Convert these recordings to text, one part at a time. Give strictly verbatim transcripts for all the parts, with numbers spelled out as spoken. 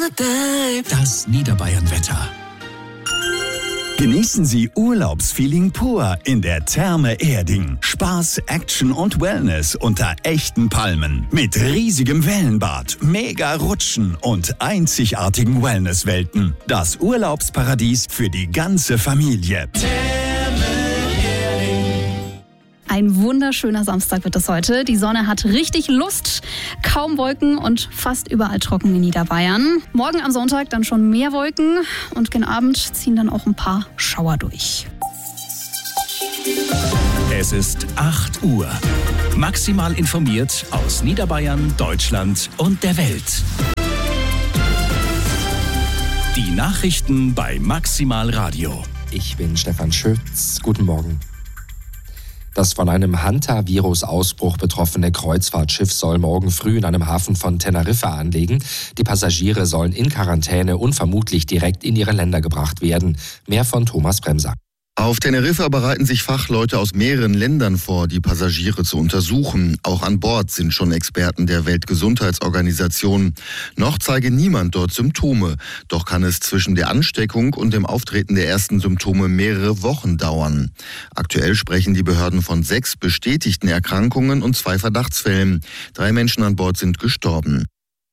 Das Niederbayern-Wetter. Genießen Sie Urlaubsfeeling pur in der Therme Erding. Spaß, Action und Wellness unter echten Palmen. Mit riesigem Wellenbad, mega Rutschen und einzigartigen Wellnesswelten. Das Urlaubsparadies für die ganze Familie. Ein wunderschöner Samstag wird es heute. Die Sonne hat richtig Lust. Kaum Wolken und fast überall trocken in Niederbayern. Morgen am Sonntag dann schon mehr Wolken und gen Abend ziehen dann auch ein paar Schauer durch. Es ist acht Uhr. Maximal informiert aus Niederbayern, Deutschland und der Welt. Die Nachrichten bei Maximal Radio. Ich bin Stefan Schütz. Guten Morgen. Das von einem Hanta-Virus-Ausbruch betroffene Kreuzfahrtschiff soll morgen früh in einem Hafen von Teneriffa anlegen. Die Passagiere sollen in Quarantäne und vermutlich direkt in ihre Länder gebracht werden. Mehr von Thomas Bremser. Auf Teneriffa bereiten sich Fachleute aus mehreren Ländern vor, die Passagiere zu untersuchen. Auch an Bord sind schon Experten der Weltgesundheitsorganisation. Noch zeige niemand dort Symptome. Doch kann es zwischen der Ansteckung und dem Auftreten der ersten Symptome mehrere Wochen dauern. Aktuell sprechen die Behörden von sechs bestätigten Erkrankungen und zwei Verdachtsfällen. Drei Menschen an Bord sind gestorben.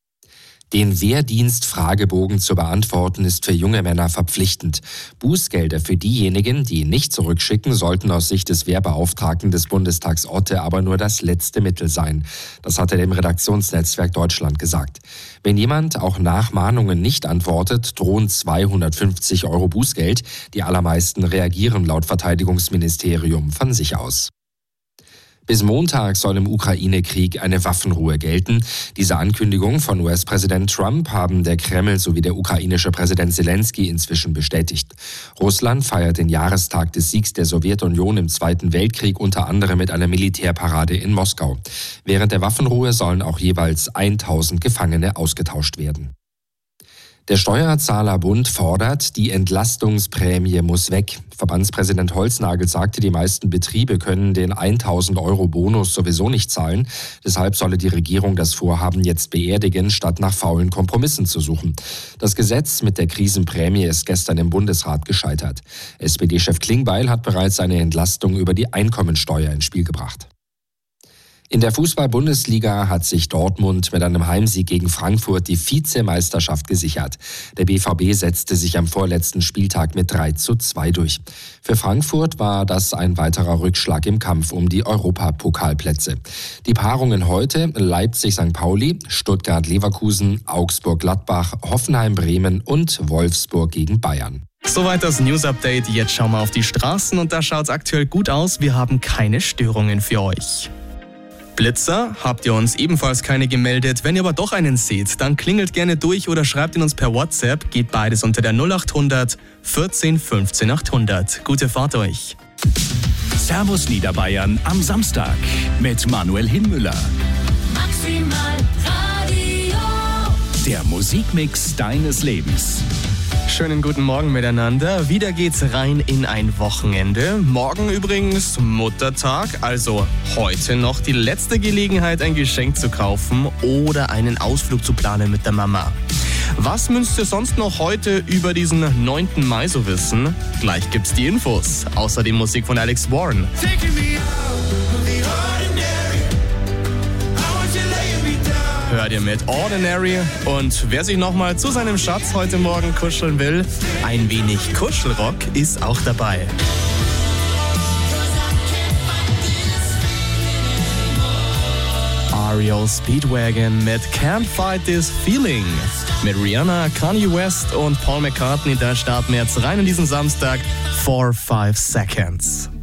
Den Wehrdienst-Fragebogen zu beantworten ist für junge Männer verpflichtend. Bußgelder für diejenigen, die ihn nicht zurückschicken, sollten aus Sicht des Wehrbeauftragten des Bundestags Otte aber nur das letzte Mittel sein. Das hat er dem Redaktionsnetzwerk Deutschland gesagt. Wenn jemand auch nach Mahnungen nicht antwortet, drohen zweihundertfünfzig Euro Bußgeld. Die allermeisten reagieren laut Verteidigungsministerium von sich aus. Bis Montag soll im Ukraine-Krieg eine Waffenruhe gelten. Diese Ankündigung von U S-Präsident Trump haben der Kreml sowie der ukrainische Präsident Zelensky inzwischen bestätigt. Russland feiert den Jahrestag des Siegs der Sowjetunion im Zweiten Weltkrieg unter anderem mit einer Militärparade in Moskau. Während der Waffenruhe sollen auch jeweils tausend Gefangene ausgetauscht werden. Der Steuerzahlerbund fordert, die Entlastungsprämie muss weg. Verbandspräsident Holznagel sagte, die meisten Betriebe können den tausend Euro Bonus sowieso nicht zahlen. Deshalb solle die Regierung das Vorhaben jetzt beerdigen, statt nach faulen Kompromissen zu suchen. Das Gesetz mit der Krisenprämie ist gestern im Bundesrat gescheitert. S P D-Chef Klingbeil hat bereits eine Entlastung über die Einkommensteuer ins Spiel gebracht. In der Fußball-Bundesliga hat sich Dortmund mit einem Heimsieg gegen Frankfurt die Vizemeisterschaft gesichert. Der B V B setzte sich am vorletzten Spieltag mit drei zu zwei durch. Für Frankfurt war das ein weiterer Rückschlag im Kampf um die Europapokalplätze. Die Paarungen heute: Leipzig-Sankt Pauli, Stuttgart-Leverkusen, Augsburg-Gladbach, Hoffenheim-Bremen und Wolfsburg gegen Bayern. Soweit das News-Update. Jetzt schauen wir auf die Straßen und da schaut es aktuell gut aus. Wir haben keine Störungen für euch. Blitzer habt ihr uns ebenfalls keine gemeldet. Wenn ihr aber doch einen seht, dann klingelt gerne durch oder schreibt ihn uns per WhatsApp. Geht beides unter der null acht hundert vierzehn fünfzehn achthundert. Gute Fahrt euch. Servus Niederbayern am Samstag mit Manuel Hinmüller. Maximal Radio. Der Musikmix deines Lebens. Schönen guten Morgen miteinander. Wieder geht's rein in ein Wochenende. Morgen übrigens Muttertag, also heute noch die letzte Gelegenheit, ein Geschenk zu kaufen oder einen Ausflug zu planen mit der Mama. Was müsst ihr sonst noch heute über diesen neunten Mai so wissen? Gleich gibt's die Infos. Außerdem Musik von Alex Warren. Hört ihr mit Ordinary und wer sich nochmal zu seinem Schatz heute Morgen kuscheln will, ein wenig Kuschelrock ist auch dabei. R E O Speedwagon mit Can't Fight This Feeling. Mit Rihanna, Kanye West und Paul McCartney, da starten wir jetzt rein in diesen Samstag. four five seconds.